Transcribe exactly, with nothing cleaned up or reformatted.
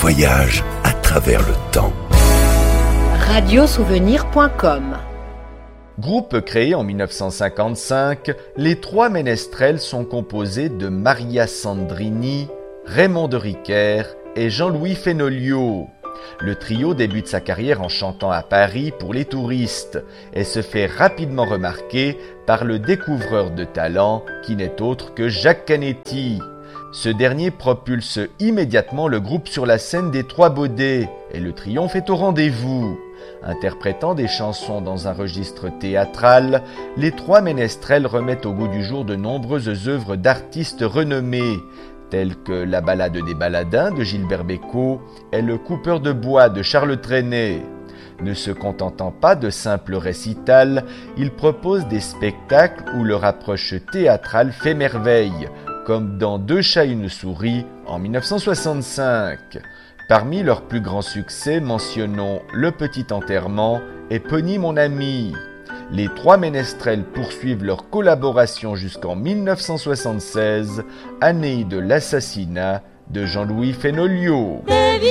voyage à travers le temps. radiosouvenir point com. Groupe créé en mille neuf cent cinquante-cinq, les Trois Ménestrels sont composés de Maria Sandrini, Raymond de Riquer et Jean-Louis Fenolio. Le trio débute sa carrière en chantant à Paris pour les touristes et se fait rapidement remarquer par le découvreur de talent qui n'est autre que Jacques Canetti. Ce dernier propulse immédiatement le groupe sur la scène des Trois Baudets et le triomphe est au rendez-vous. Interprétant des chansons dans un registre théâtral, les Trois Ménestrels remettent au goût du jour de nombreuses œuvres d'artistes renommés, telles que La Ballade des Baladins de Gilbert Bécaud et Le Coupeur de bois de Charles Trenet. Ne se contentant pas de simples récitals, ils proposent des spectacles où leur approche théâtrale fait merveille, comme dans Deux chats et une souris en mille neuf cent soixante-cinq. Parmi leurs plus grands succès, mentionnons Le Petit Enterrement et Pony mon ami. Les Trois Ménestrels poursuivent leur collaboration jusqu'en mille neuf cent soixante-seize, année de l'assassinat de Jean-Louis Fenolio.